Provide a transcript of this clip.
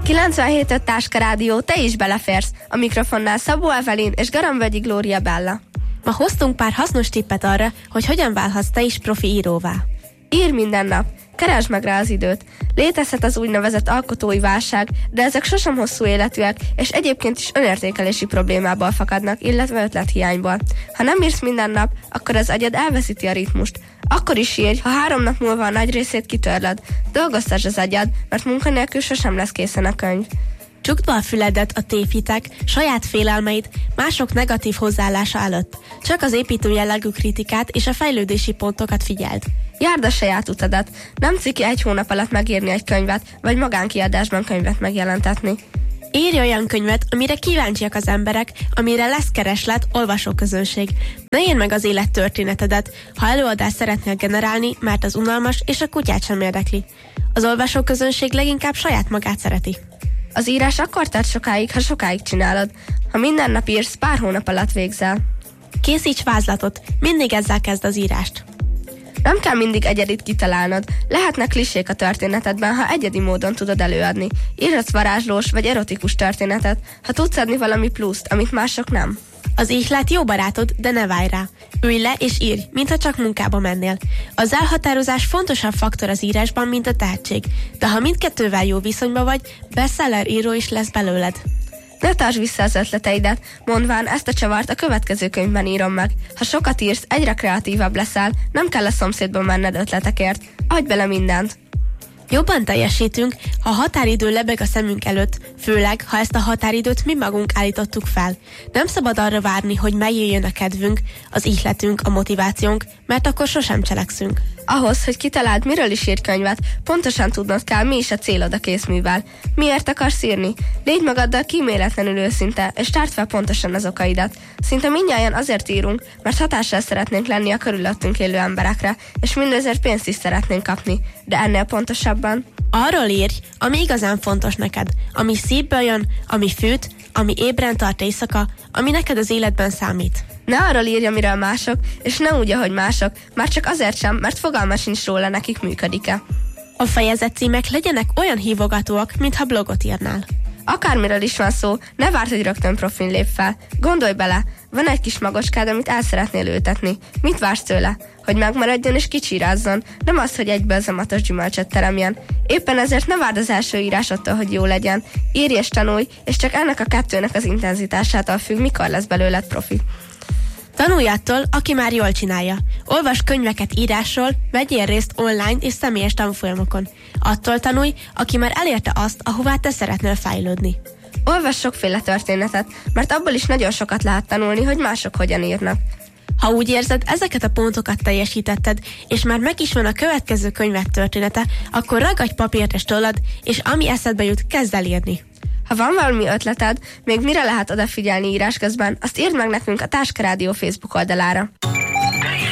97.5 Táska Rádió, te is beleférsz. A mikrofonnál Szabó Evelin és Garambölgyi Glória Bella. Ma hoztunk pár hasznos tippet arra, hogy hogyan válhatsz te is profi íróvá. Írj minden nap, keresd meg rá az időt. Létezhet az úgynevezett alkotói válság, de ezek sosem hosszú életűek, és egyébként is önértékelési problémából fakadnak, illetve ötlethiányból. Ha nem írsz minden nap, akkor az agyad elveszíti a ritmust. Akkor is írj, ha 3 nap múlva a nagy részét kitörlöd. Dolgoztasd az agyad, mert munkanélkül sosem lesz készen a könyv. Csukd be a füledet a tévhitek, saját félelmeid, mások negatív hozzáállása előtt. Csak az építő jellegű kritikát és a fejlődési pontokat figyeld. Járd a saját utadat. Nem ciki 1 hónap alatt megírni egy könyvet, vagy magánkiadásban könyvet megjelentetni. Írj olyan könyvet, amire kíváncsiak az emberek, amire lesz kereslet, olvasóközönség. Ne írd meg az élet történetedet, ha előadást szeretnél generálni, mert az unalmas és a kutyát sem érdekli. Az olvasóközönség leginkább saját magát szereti. Az írás akkor tart sokáig, ha sokáig csinálod. Ha minden nap írsz, pár hónap alatt végzel. Készíts vázlatot, mindig ezzel kezd az írást. Nem kell mindig egyedit kitalálnod. Lehetnek klisék a történetedben, ha egyedi módon tudod előadni. Írhatsz varázslós vagy erotikus történetet, ha tudsz adni valami pluszt, amit mások nem. Az ihlet jó barátod, de ne várj rá. Ülj le és írj, mintha csak munkába mennél. Az elhatározás fontosabb faktor az írásban, mint a tehetség. De ha mindkettővel jó viszonyban vagy, bestseller író is lesz belőled. Ne tartsd vissza az ötleteidet, mondván ezt a csavart a következő könyvben írom meg. Ha sokat írsz, egyre kreatívabb leszel, nem kell a szomszédba menned ötletekért. Adj bele mindent! Jobban teljesítünk, ha a határidő lebeg a szemünk előtt, főleg, ha ezt a határidőt mi magunk állítottuk fel. Nem szabad arra várni, hogy megjöjjön a kedvünk, az ihletünk, a motivációnk, mert akkor sosem cselekszünk. Ahhoz, hogy kitaláld, miről is írj könyvet, pontosan tudnod kell, mi is a célod a készművel. Miért akarsz írni? Légy magaddal kíméletlenül őszinte, és tárd fel pontosan az okaidat. Szinte mindnyájan azért írunk, mert hatással szeretnénk lenni a körülöttünk élő emberekre, és mindezért pénzt is szeretnénk kapni. De ennél pontosabban? Arról írj, ami igazán fontos neked, ami szívből jön, ami fűt, ami ébren tart éjszaka, ami neked az életben számít. Ne arról írj, amiről mások, és ne úgy, ahogy mások, már csak azért sem, mert fogalma sincs róla, nekik működik-e. A fejezet címek legyenek olyan hívogatóak, mintha blogot írnál. Akármiről is van szó, ne várd, hogy rögtön profin lép fel. Gondolj bele, van egy kis magocskád, amit el szeretnél ültetni. Mit vársz tőle? Hogy megmaradjon és kicsírázzon, nem az, hogy egyből zamatos gyümölcsöt teremjen. Éppen ezért ne várd az első írás attól, hogy jó legyen. Írj és tanulj, és csak ennek a kettőnek az intenzitásától függ, mikor lesz belőled profi. Tanulj attól, aki már jól csinálja. Olvasd könyveket írásról, vegyél részt online és személyes tanfolyamokon. Attól tanulj, aki már elérte azt, ahová te szeretnél fejlődni. Olvass sokféle történetet, mert abból is nagyon sokat lehet tanulni, hogy mások hogyan írnak. Ha úgy érzed, ezeket a pontokat teljesítetted, és már meg is van a következő könyvek története, akkor ragadj papírt és tollat, és ami eszedbe jut, kezd el írni. Ha van valami ötleted, még mire lehet odafigyelni írás közben, azt írd meg nekünk a Táska Rádió Facebook oldalára.